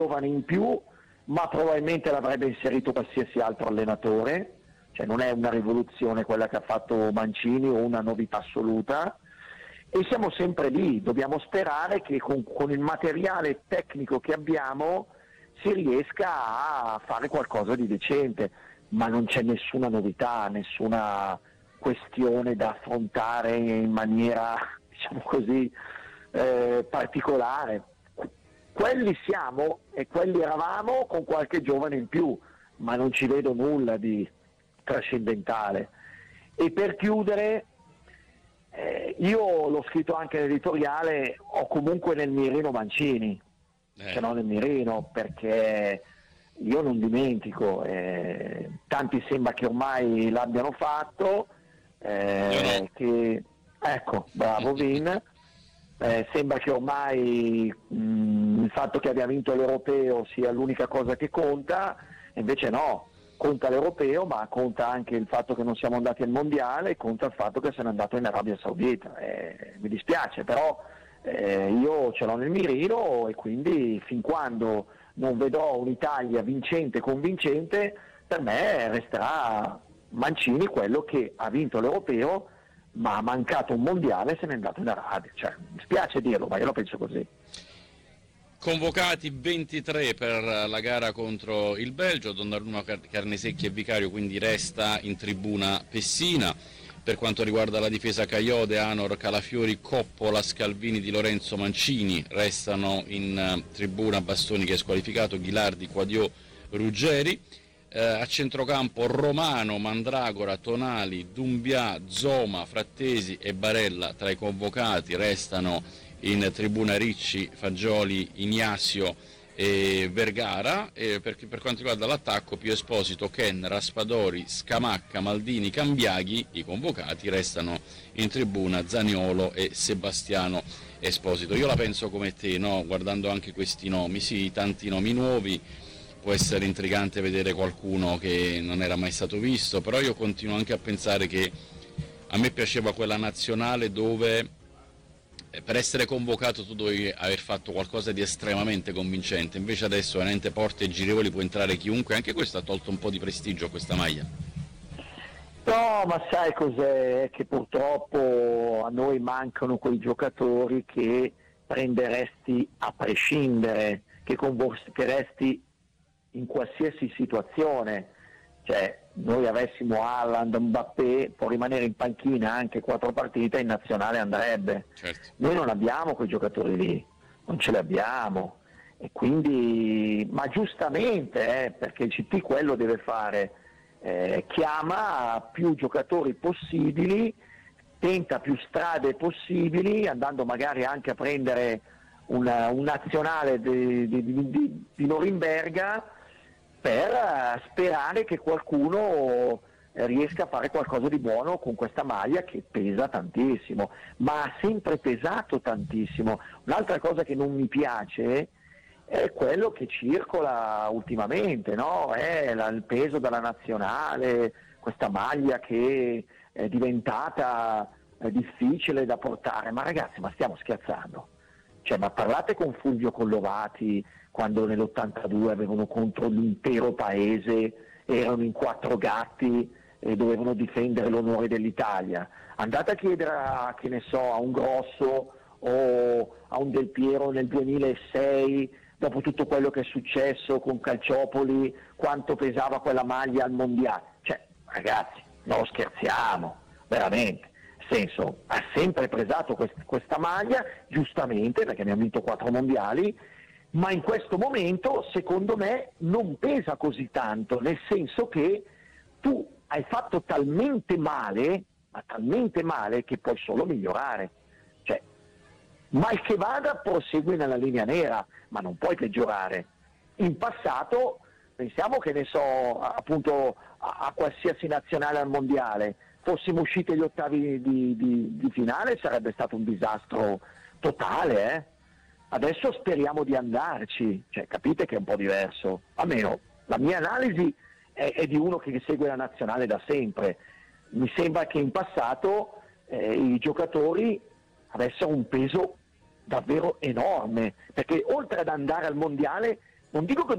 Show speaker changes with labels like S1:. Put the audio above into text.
S1: giovane in più, ma probabilmente l'avrebbe inserito qualsiasi altro allenatore, cioè non è una rivoluzione quella che ha fatto Mancini o una novità assoluta, e siamo sempre lì, dobbiamo sperare che con il materiale tecnico che abbiamo si riesca a fare qualcosa di decente, ma non c'è nessuna novità, nessuna questione da affrontare in maniera, diciamo così, particolare. Quelli siamo e quelli eravamo con qualche giovane in più, ma non ci vedo nulla di trascendentale. E per chiudere, io l'ho scritto anche nell'editoriale, ho comunque nel mirino Mancini, se no nel mirino, perché io non dimentico, tanti sembra che ormai l'abbiano fatto, che, ecco, bravo Vin, sembra che ormai il fatto che abbia vinto l'Europeo sia l'unica cosa che conta, invece no, conta l'Europeo, ma conta anche il fatto che non siamo andati al Mondiale, conta il fatto che se n'è andato in Arabia Saudita. Mi dispiace, però io ce l'ho nel mirino, e quindi fin quando non vedrò un'Italia vincente e convincente, per me resterà Mancini quello che ha vinto l'Europeo, ma ha mancato un mondiale e se n'è andato in Arabia. Cioè, mi spiace dirlo, ma io lo penso così.
S2: Convocati 23 per la gara contro il Belgio, Donnarumma, Carnesecchi e Vicario, quindi resta in tribuna Pessina. Per quanto riguarda la difesa, Caiode, Anor, Calafiori, Coppola, Scalvini, Di Lorenzo, Mancini restano in tribuna. Bastoni che è squalificato, Ghilardi, Quadio, Ruggeri. A centrocampo Romano, Mandragora, Tonali, Dumbia, Zoma, Frattesi e Barella tra i convocati. Restano in tribuna Ricci, Fagioli, Ignazio e Vergara. E per quanto riguarda l'attacco, Pio Esposito, Ken, Raspadori, Scamacca, Maldini, Cambiaghi. I convocati restano in tribuna Zaniolo e Sebastiano Esposito. Io la penso come te, no? Guardando anche questi nomi, sì, tanti nomi nuovi. Può essere intrigante vedere qualcuno che non era mai stato visto, però io continuo anche a pensare che a me piaceva quella nazionale dove per essere convocato tu dovevi aver fatto qualcosa di estremamente convincente, invece adesso veramente porte girevoli, può entrare chiunque. Anche questo ha tolto un po' di prestigio a questa maglia.
S1: No, ma sai cos'è? Che purtroppo a noi mancano quei giocatori che prenderesti a prescindere, che convocheresti in qualsiasi situazione. Cioè, noi avessimo Haaland, Mbappé, può rimanere in panchina anche 4 partite, in nazionale andrebbe.
S2: Certo.
S1: Noi non abbiamo quei giocatori lì, non ce li abbiamo, e quindi, ma giustamente, perché il CT quello deve fare, chiama più giocatori possibili, tenta più strade possibili, andando magari anche a prendere un nazionale di Norimberga, per sperare che qualcuno riesca a fare qualcosa di buono con questa maglia che pesa tantissimo, ma ha sempre pesato tantissimo. Un'altra cosa che non mi piace è quello che circola ultimamente, no? È il peso della nazionale, questa maglia che è diventata difficile da portare. Ma ragazzi, ma stiamo scherzando? Cioè, ma parlate con Fulvio Collovati quando nell'82 avevano contro l'intero paese, erano in 4 gatti e dovevano difendere l'onore dell'Italia. Andate a chiedere a, che ne so, a un Grosso o a un Del Piero nel 2006, dopo tutto quello che è successo con Calciopoli, quanto pesava quella maglia al mondiale. Cioè, ragazzi, non scherziamo, veramente. Senso, ha sempre pesato questa maglia, giustamente, perché ne ha vinto 4 mondiali, ma in questo momento secondo me non pesa così tanto, nel senso che tu hai fatto talmente male, ma talmente male, che puoi solo migliorare. Cioè, mal che vada prosegui nella linea nera, ma non puoi peggiorare. In passato, pensiamo, che ne so, appunto a qualsiasi nazionale al mondiale, fossimo usciti agli ottavi di finale, sarebbe stato un disastro totale, Adesso speriamo di andarci, cioè, capite che è un po' diverso. Almeno la mia analisi è di uno che segue la nazionale da sempre. Mi sembra che in passato i giocatori avessero un peso davvero enorme, perché oltre ad andare al mondiale non dico che